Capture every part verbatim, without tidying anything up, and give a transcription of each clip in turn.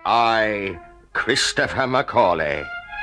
I, Christopher Macaulay.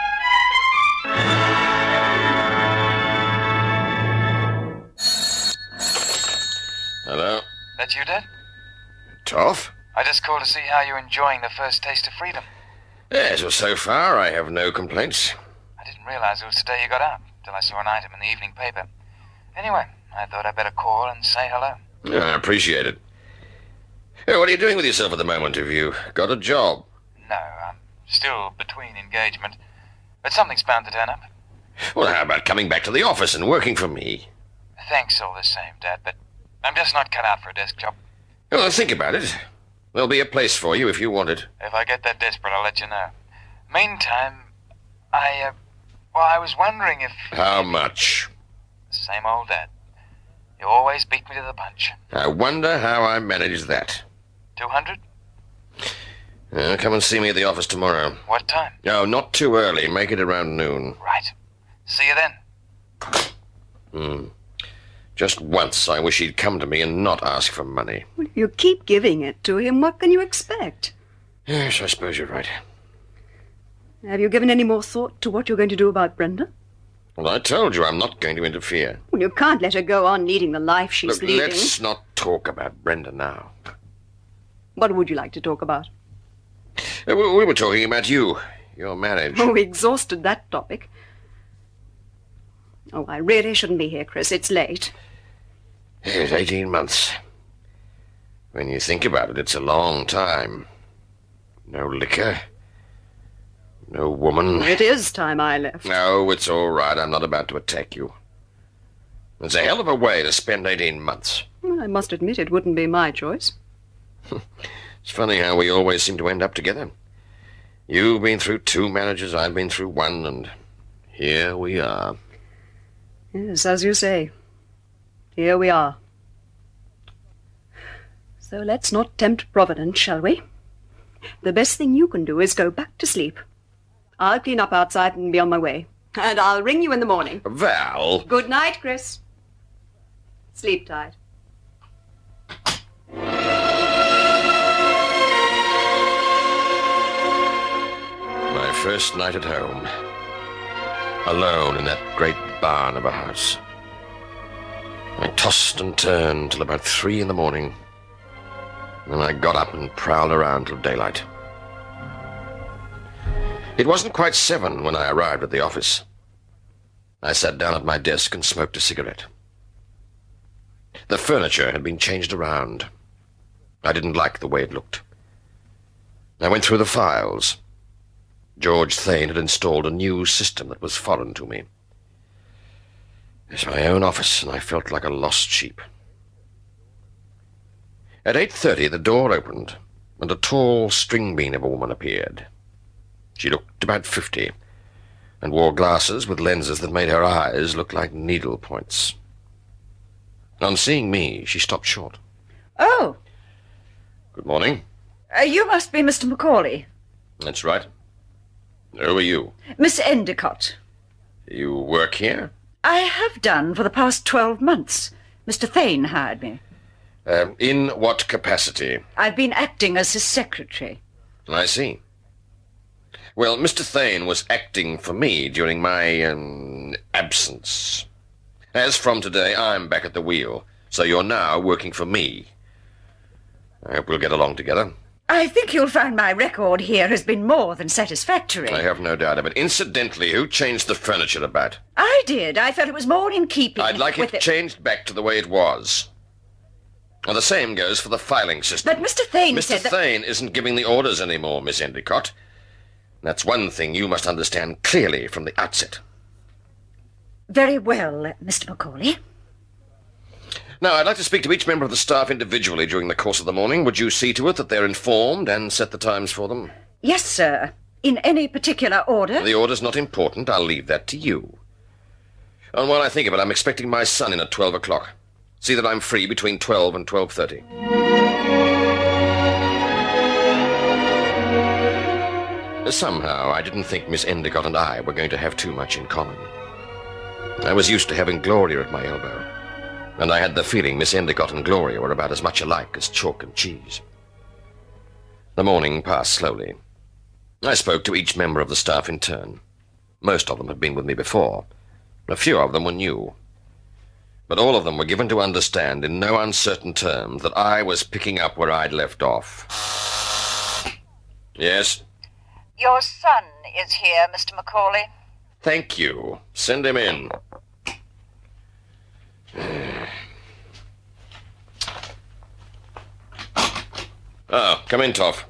Hello? That you, Dad? Toff? I just called to see how you're enjoying the first taste of freedom. Yes, well, so far I have no complaints. I didn't realize it was today you got out, till I saw an item in the evening paper. Anyway, I thought I'd better call and say hello. I appreciate it. Hey, what are you doing with yourself at the moment? Have you got a job? No, I'm still between engagement, but something's bound to turn up. Well, how about coming back to the office and working for me? Thanks all the same, Dad, but I'm just not cut out for a desk job. Well, think about it. There'll be a place for you if you want it. If I get that desperate, I'll let you know. Meantime, I, uh, well, I was wondering if... How much? Same old Dad. You always beat me to the punch. I wonder how I managed that. Two hundred? Uh, come and see me at the office tomorrow. What time? No, not too early. Make it around noon. Right. See you then. Hmm. Just once I wish he'd come to me and not ask for money. Well, you keep giving it to him. What can you expect? Yes, I suppose you're right. Have you given any more thought to what you're going to do about Brenda? Well, I told you I'm not going to interfere. Well, you can't let her go on leading the life she's Look, leading. let's not talk about Brenda now. What would you like to talk about? Uh, we, we were talking about you, your marriage. Oh, we exhausted that topic. Oh, I really shouldn't be here, Chris. It's late. Yes, eighteen months. When you think about it, it's a long time. No liquor. No woman. It is time I left. No, it's all right. I'm not about to attack you. It's a hell of a way to spend eighteen months. Well, I must admit it wouldn't be my choice. It's funny how we always seem to end up together. You've been through two marriages, I've been through one, and here we are. Yes, as you say. Here we are. So let's not tempt Providence, shall we? The best thing you can do is go back to sleep. I'll clean up outside and be on my way. And I'll ring you in the morning. Val! Good night, Chris. Sleep tight. My first night at home. Alone in that great barn of a house. I tossed and turned till about three in the morning. Then I got up and prowled around till daylight. It wasn't quite seven when I arrived at the office. I sat down at my desk and smoked a cigarette. The furniture had been changed around. I didn't like the way it looked. I went through the files. George Thane had installed a new system that was foreign to me. It's my own office, and I felt like a lost sheep. At eight thirty, the door opened, and a tall string-bean of a woman appeared. She looked about fifty, and wore glasses with lenses that made her eyes look like needle points. On seeing me, she stopped short. Oh. Good morning. Uh, you must be Mister Macaulay. That's right. Who are you? Miss Endicott. You work here? I have done for the past twelve months. Mister Thane hired me. Um, in what capacity? I've been acting as his secretary. I see. Well, Mister Thane was acting for me during my um, absence. As from today, I'm back at the wheel, so you're now working for me. I hope we'll get along together. I think you'll find my record here has been more than satisfactory. I have no doubt of it. Incidentally, who changed the furniture about? I did. I felt it was more in keeping I'd like with it changed back to the way it was. And the same goes for the filing system. But Mister Thane Mister said that... Thane isn't giving the orders anymore, Miss Endicott. That's one thing you must understand clearly from the outset. Very well, Mister Macaulay. Now, I'd like to speak to each member of the staff individually during the course of the morning. Would you see to it that they're informed and set the times for them? Yes, sir. In any particular order? The order's not important. I'll leave that to you. And while I think of it, I'm expecting my son in at twelve o'clock. See that I'm free between twelve and twelve thirty. Somehow, I didn't think Miss Endicott and I were going to have too much in common. I was used to having Gloria at my elbow, and I had the feeling Miss Endicott and Gloria were about as much alike as chalk and cheese. The morning passed slowly. I spoke to each member of the staff in turn. Most of them had been with me before. A few of them were new. But all of them were given to understand in no uncertain terms that I was picking up where I'd left off. Yes? Your son is here, Mister Macaulay. Thank you. Send him in. Oh, come in, Toff.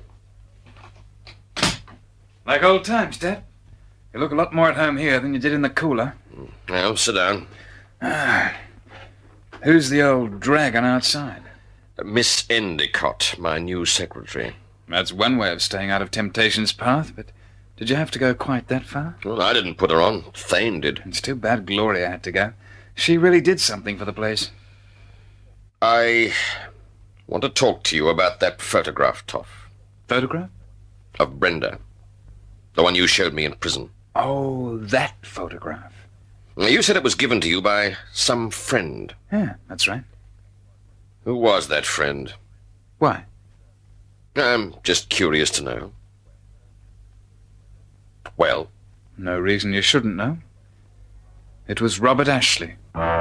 Like old times, Dad. You look a lot more at home here than you did in the cooler. Well, sit down. Ah. Who's the old dragon outside? Miss Endicott, my new secretary. That's one way of staying out of temptation's path, but did you have to go quite that far? Well, I didn't put her on. Thane did. It's too bad Gloria had to go. She really did something for the place. I want to talk to you about that photograph, Toff. Photograph? Of Brenda. The one you showed me in prison. Oh, that photograph. You said it was given to you by some friend. Yeah, that's right. Who was that friend? Why? I'm just curious to know. Well? No reason you shouldn't know. It was Robert Ashley.